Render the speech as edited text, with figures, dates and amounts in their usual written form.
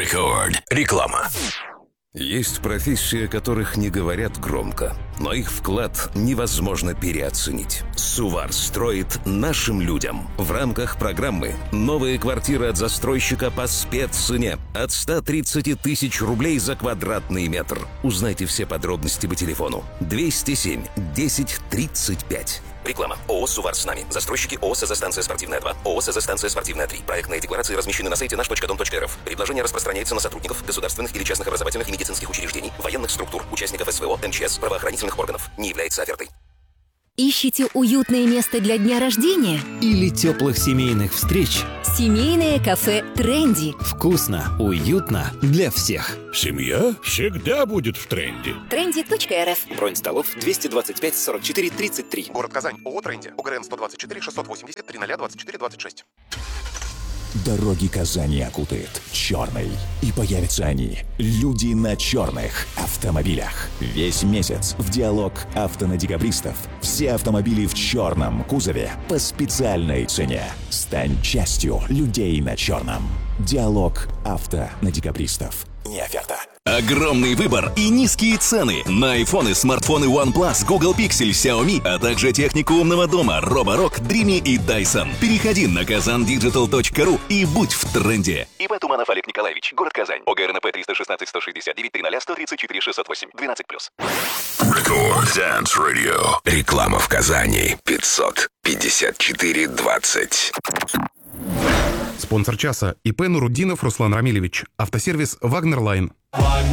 Рекорд. Реклама. Есть профессии, о которых не говорят громко, но их вклад невозможно переоценить. Сувар строит нашим людям. В рамках программы «Новые квартиры от застройщика по спеццене» от 130 тысяч рублей за квадратный метр. Узнайте все подробности по телефону 207 10 35. Реклама. ООО «Сувар с нами». Застройщики ООО «СЗ-станция спортивная 2», ООО «СЗ-станция спортивная 3». Проектные декларации размещены на сайте nаш.дом.рф. Предложение распространяется на сотрудников государственных или частных образовательных и медицинских учреждений, военных структур, участников СВО, МЧС, правоохранительных органов. Не является офертой. Ищете уютное место для дня рождения? Или теплых семейных встреч? Семейное кафе «Тренди». Вкусно, уютно для всех. Семья всегда будет в тренде. Trendy.rf. Бронь столов 225 44 33. Город Казань. ООО «Тренди». ОГРН 124 680 3024 26. Дороги Казани окутает черный. И появятся они, люди на черных автомобилях. Весь месяц в диалог авто на декабристов. Все автомобили в черном кузове по специальной цене. Стань частью людей на черном. Диалог авто на декабристов. Не оферта. Огромный выбор и низкие цены на айфоны, смартфоны OnePlus, Google Pixel, Xiaomi, а также технику умного дома Roborock, Dreamy и Dyson. Переходи на kazandigital.ru и будь в тренде. ИП Туманов Олег Николаевич, город Казань. ОГРНП 316 169 300 134 608 12+. Рекорд Dance Radio. Реклама в Казани. 554-20. Спонсор часа ИП Нуруддинов Руслан Рамилевич. Автосервис «Вагнер Лайн».